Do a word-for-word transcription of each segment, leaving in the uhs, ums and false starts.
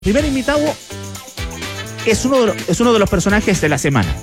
Primer invitado es uno, de los, es uno de los personajes de la semana.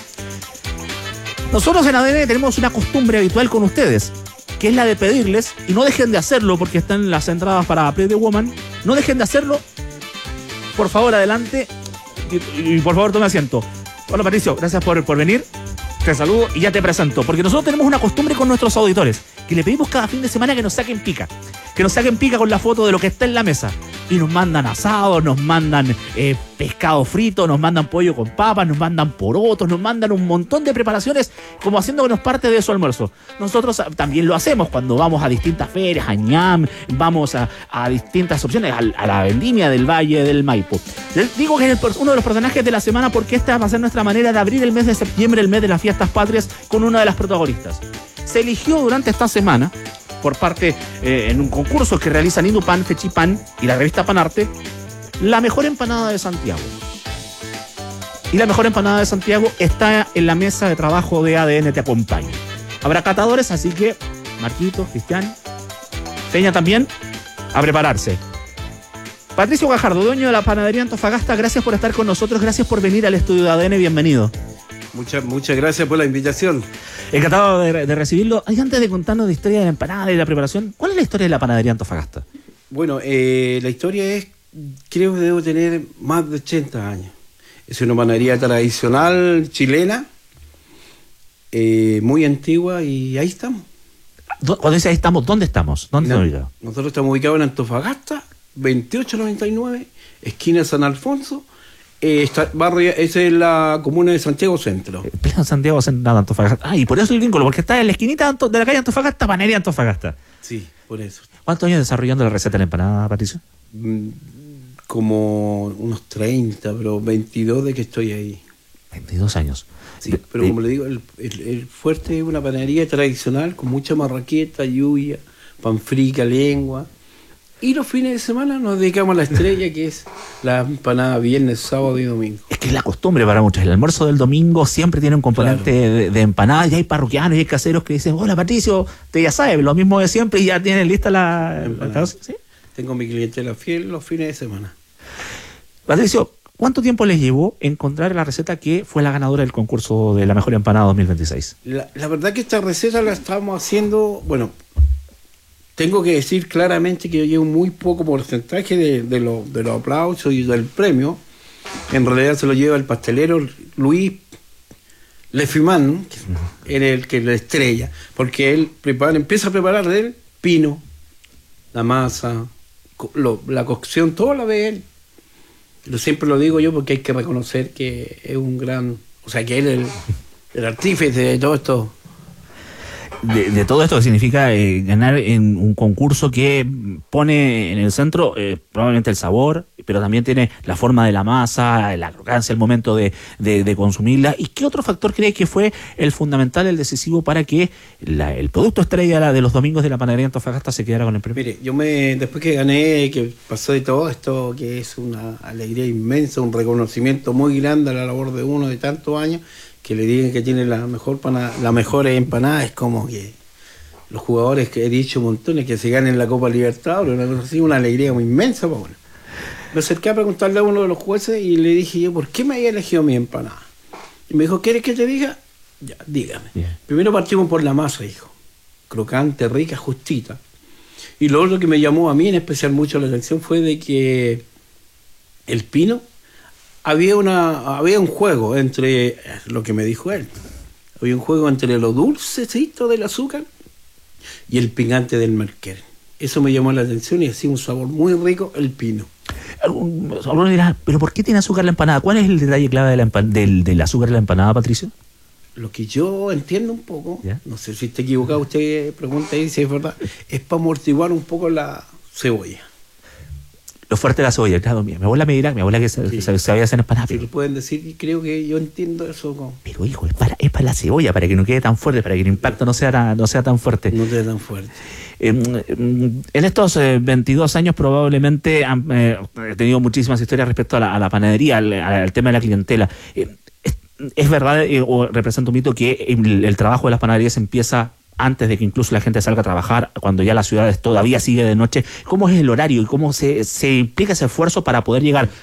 Nosotros en A D N tenemos una costumbre habitual con ustedes, que es la de pedirles, y no dejen de hacerlo porque están las entradas para Play the Woman, no dejen de hacerlo, por favor adelante, y, y por favor tome asiento. Hola Patricio, gracias por, por venir, te saludo y ya te presento, porque nosotros tenemos una costumbre con nuestros auditores, que le pedimos cada fin de semana que nos saquen pica, que nos saquen pica con la foto de lo que está en la mesa. Y nos mandan asados, nos mandan eh, pescado frito, nos mandan pollo con papas, nos mandan porotos, nos mandan un montón de preparaciones como haciéndonos parte de su almuerzo. Nosotros también lo hacemos cuando vamos a distintas ferias, a ñam, vamos a, a distintas opciones, a, a la vendimia del Valle del Maipo. Les digo que es el, uno de los personajes de la semana porque esta va a ser nuestra manera de abrir el mes de septiembre, el mes de las fiestas patrias, con una de las protagonistas. Se eligió durante esta semana, por parte, eh, en un concurso que realizan Inupan, Fechipan y la revista Panarte, la mejor empanada de Santiago. Y la mejor empanada de Santiago está en la mesa de trabajo de A D N Te Acompaña. Habrá catadores, así que Marquito, Cristian, Peña también, a prepararse. Patricio Gajardo, dueño de la panadería Antofagasta, gracias por estar con nosotros, gracias por venir al estudio de A D N, bienvenido. Muchas, muchas gracias por la invitación. Encantado de, de recibirlo. Ay, antes de contarnos la historia de la empanada y la preparación, ¿cuál es la historia de la panadería Antofagasta? Bueno, eh, la historia es, creo que debo tener más de ochenta años. Es una panadería tradicional chilena, eh, muy antigua, y ahí estamos. Cuando dice ahí estamos, ¿dónde estamos? ¿Dónde no, estamos ubicados? Nosotros estamos ubicados en Antofagasta, veintiocho noventa y nueve, esquina San Alfonso. Eh, esta barrio, esa es la comuna de Santiago Centro. Pleno Santiago Centro, Antofagasta. Ah, y por eso el vínculo, porque está en la esquinita de la calle Antofagasta, panadería Antofagasta. Sí, por eso. ¿Cuántos años desarrollando la receta de la empanada, Patricio? Mm, como unos treinta, pero veintidós de que estoy ahí. veintidós años. Sí, de, pero de... como le digo, el, el, el fuerte es una panadería tradicional con mucha marraqueta, lluvia, panfrica, lengua. Y los fines de semana nos dedicamos a la estrella, que es la empanada viernes, sábado y domingo. Es que es la costumbre para muchos. El almuerzo del domingo siempre tiene un componente claro. de, de empanada. Y hay parroquianos y hay caseros que dicen, hola Patricio, te ya sabes, lo mismo de siempre y ya tienen lista la... la ¿sí? Tengo mi clientela fiel los fines de semana. Patricio, ¿cuánto tiempo les llevó encontrar la receta que fue la ganadora del concurso de la mejor empanada dos mil veintiséis? La, la verdad que esta receta la estamos haciendo, bueno... Tengo que decir claramente que yo llevo muy poco porcentaje de, de, lo, de los aplausos y del premio. En realidad se lo lleva el pastelero Luis Lefimán, que era el que lo estrella, porque él prepara, empieza a preparar el pino, la masa, lo, la cocción, todo la ve él. Pero siempre lo digo yo porque hay que reconocer que es un gran, o sea, que él es el, el artífice de todo esto. De, de todo esto que significa eh, ganar en un concurso que pone en el centro eh, probablemente el sabor, pero también tiene la forma de la masa, la crocancia, el momento de, de, de consumirla. ¿Y qué otro factor cree que fue el fundamental, el decisivo para que la, el producto estrella de los domingos de la panadería Antofagasta se quedara con el premio? Mire, yo me después que gané, que pasó de todo esto, que es una alegría inmensa, un reconocimiento muy grande a la labor de uno de tantos años, que le digan que tiene la mejor pana, la mejor empanada, es como que los jugadores que he dicho montones que se ganen la Copa Libertadores, una cosa así, una alegría muy inmensa. Pues bueno. Me acerqué a preguntarle a uno de los jueces y le dije yo, ¿por qué me había elegido mi empanada? Y me dijo, ¿quieres que te diga? Ya, dígame. Yeah. Primero partimos por la masa, hijo. Crocante, rica, justita. Y lo otro que me llamó a mí en especial mucho la atención fue de que el pino, Había una había un juego entre, lo que me dijo él, había un juego entre lo dulcecito del azúcar y el picante del merquén. Eso me llamó la atención y hacía un sabor muy rico el pino. Algunos dirán, ¿pero por qué tiene azúcar la empanada? ¿Cuál es el detalle clave de la empan- del, del azúcar de la empanada, Patricio? Lo que yo entiendo un poco, ¿ya? No sé si está equivocado, usted pregunta ahí si es verdad, es para amortiguar un poco la cebolla. Lo fuerte de la cebolla, claro, mi abuela me dirá, mi abuela que se, sí. se, se sabía hacer empanadas. Sí, lo pueden decir y creo que yo entiendo eso. Como... Pero hijo, es para, es para la cebolla, para que no quede tan fuerte, para que el impacto no sea, no sea tan fuerte. No sea tan fuerte. Eh, en estos eh, veintidós años probablemente han eh, tenido muchísimas historias respecto a la, a la panadería, al, al tema de la clientela. Eh, es, es verdad, eh, o representa un mito, que el, el trabajo de las panaderías empieza antes de que incluso la gente salga a trabajar, cuando ya la ciudad todavía sigue de noche? ¿Cómo es el horario y cómo se, se implica ese esfuerzo para poder llegar